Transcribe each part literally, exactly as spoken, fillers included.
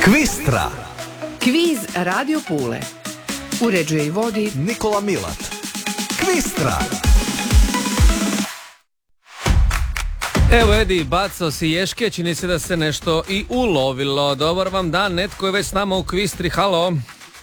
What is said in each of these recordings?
Kvistra. Kviz Radio Pule. Uređuje i vodi Nikola Milat. Kvistra. Evo Edi, bacao si ješke, čini se da se nešto i ulovilo. Dobar vam dan, netko je već s nama u Kvistri, halo.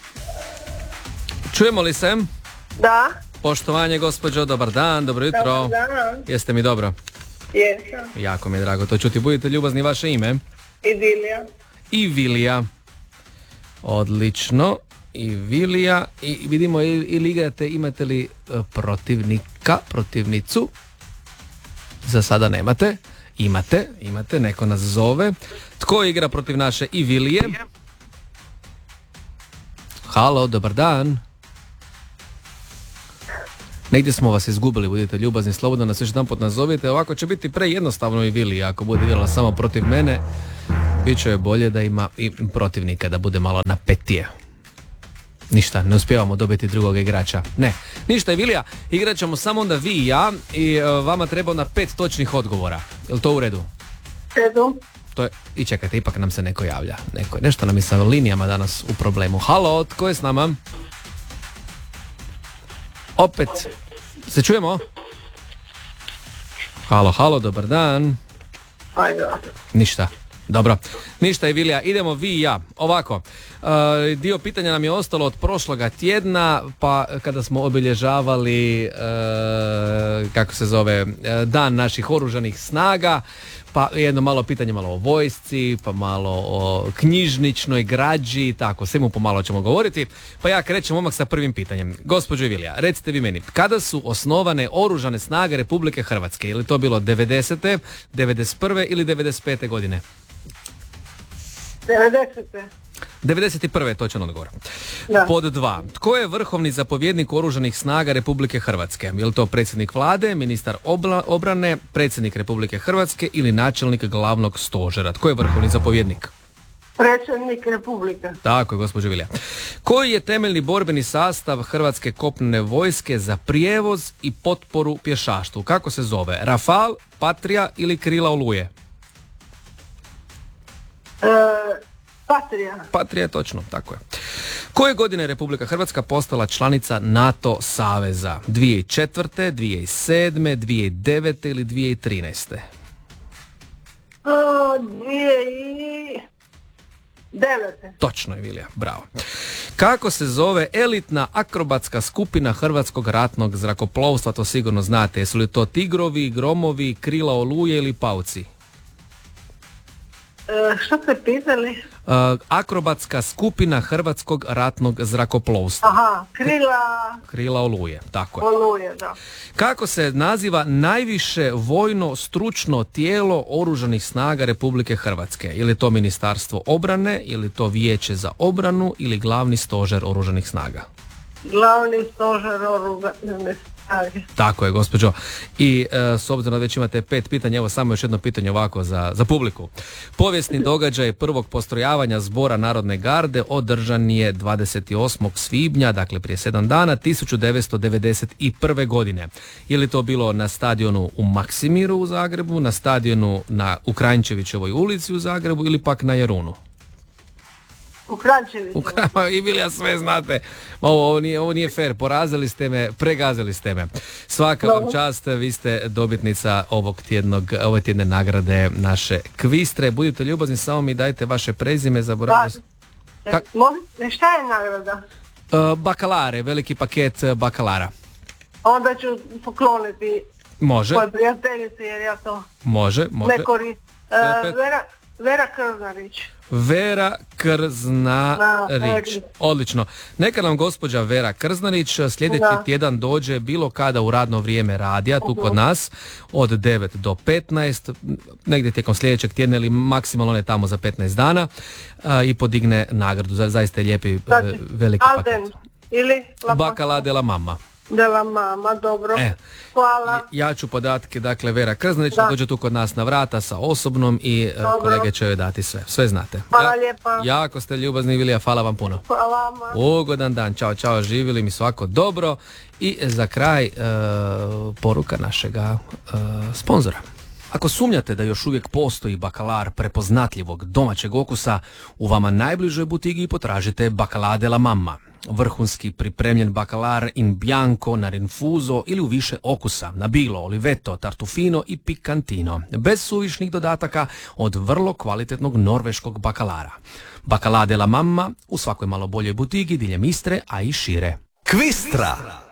Čujemo li se? Da. Poštovanje gospođo, dobar dan, dobro jutro. Dobar dan. Jeste mi dobro? Jesam. Jako mi je drago to čuti, budite ljubazni, vaše ime? Idilija. Ivilija. Odlično. Ivilija. I vidimo ili igrate, imate li protivnika, protivnicu? Za sada nemate. Imate, imate, neko nas zove. Tko igra protiv naše Ivilije? Halo, dobar dan. Negdje smo vas izgubili, budite ljubazni, slobodno nas još jedan pot nazovite. Ovako će biti prejednostavno Ivilija, ako bude igrala samo protiv mene. Bit će bolje da ima i protivnika, da bude malo napetije. Ništa, ne uspijevamo dobiti drugog igrača. Ne, ništa Ivilija, igrat ćemo samo onda vi i ja i uh, vama treba onda pet točnih odgovora. Je li to u redu? Redu. To je, i čekajte, ipak nam se neko javlja. Neko, nešto nam je sa linijama danas u problemu. Halo, tko je s nama? Opet, se čujemo? Halo, halo, dobar dan. Ajde. Ništa. Dobro, ništa Ivilija, idemo vi i ja. Ovako, uh, dio pitanja nam je ostalo od prošloga tjedna, pa kada smo obilježavali, uh, kako se zove, uh, dan naših oružanih snaga, pa jedno malo pitanje malo o vojsci, pa malo o knjižničnoj građi, tako, svemu pomalo ćemo govoriti. Pa ja krećem odmah sa prvim pitanjem. Gospođo Ivilija, recite vi meni, kada su osnovane oružane snage Republike Hrvatske? Je li to bilo devedesete, devedeset prve ili devedeset pete godine? devedesete. devedeset prve je točan odgovor. Da. Pod dva. Tko je vrhovni zapovjednik oružanih snaga Republike Hrvatske? Je li to predsjednik vlade, ministar obla, obrane, predsjednik Republike Hrvatske ili načelnik glavnog stožera? Tko je vrhovni zapovjednik? Predsjednik Republike. Tako je, gospođo Vilija. Koji je temeljni borbeni sastav Hrvatske kopnene vojske za prijevoz i potporu pješaštvu? Kako se zove? Rafal, Patrija ili Krila Oluje? E, Patrija. Patrija je točno, tako je. Koje godine je Republika Hrvatska postala članica NATO saveza? dvije tisuće četvrte, dvije tisuće sedme, dvije tisuće devete ili dvije tisuće trinaeste? O, dvije i devete. Točno je, Vilija, bravo. Kako se zove elitna akrobatska skupina Hrvatskog ratnog zrakoplovstva? To sigurno znate. Jesu li to Tigrovi, Gromovi, Krila Oluje ili Pauci? E, što ste pitali? Uh, akrobatska skupina Hrvatskog ratnog zrakoplovstva. Aha, Krila Krila Oluje, tako je. Oluje, da. Kako se naziva najviše vojno stručno tijelo oružanih snaga Republike Hrvatske? Je li to Ministarstvo obrane, je li to Vijeće za obranu ili Glavni stožer oružanih snaga? Glavni stožer oružanih snaga. Tako je, gospođo. I e, s obzirom da već imate pet pitanja, evo samo još jedno pitanje ovako za, za publiku. Povijesni događaj prvog postrojavanja Zbora Narodne garde održan je dvadeset osmog svibnja, dakle prije sedam dana, tisuću devetsto devedeset prve godine. Je li to bilo na stadionu u Maksimiru u Zagrebu, na stadionu na u Kranjčevićevoj ulici u Zagrebu ili pak na Jarunu? U Kranjčeviću. U Kranjčeviću, i Vilija sve znate. Ovo, ovo, nije, ovo nije fair, porazili ste me, pregazili ste me. Svaka vam čast, vi ste dobitnica ovog tjednog, ove tjedne nagrade naše Kvistre. Budite ljubazni, samo mi dajte vaše prezime, zaboravili ste. Ka- Mo- šta je nagrada? Uh, bakalare, veliki paket bakalara. Onda ću pokloniti Može. svoje prijateljice jer ja to Može, može. ne koristim. Uh, Vera, Vera Krznarić. Vera Krznarić. Odlično. Neka nam gospođa Vera Krznarić sljedeći da. tjedan dođe bilo kada u radno vrijeme radija tu kod nas od devet do petnaest, negdje tijekom sljedećeg tjedna ili maksimalno ne tamo za petnaest dana a, i podigne nagradu. Za, zaista je lijepi znači, veliki Alden, paket. Ili Bacala de la mama. De la mama, dobro. E, hvala. Ja ću podatke, dakle, Vera Krznarić dođe tu kod nas na vrata sa osobnom i dobro. Kolege će joj dati sve. Sve znate. Hvala ja, lijepa. Jako ste ljubazni, Vilija, hvala vam puno. Hvala vam. Ugodan dan, čao, čao, živjeli mi svako dobro. I za kraj uh, poruka našega uh, sponzora. Ako sumnjate da još uvijek postoji bakalar prepoznatljivog domaćeg okusa, u vama najbližoj butigi potražite Bacalà della Mamma. Vrhunski pripremljen bakalar in bianco, na rinfuzo ili u više okusa, na bilo, oliveto, tartufino i pikantino, bez suvišnih dodataka od vrlo kvalitetnog norveškog bakalara. Bacalà della Mamma u svakoj malo boljoj butigi diljem Istre, a i šire. Kvistra!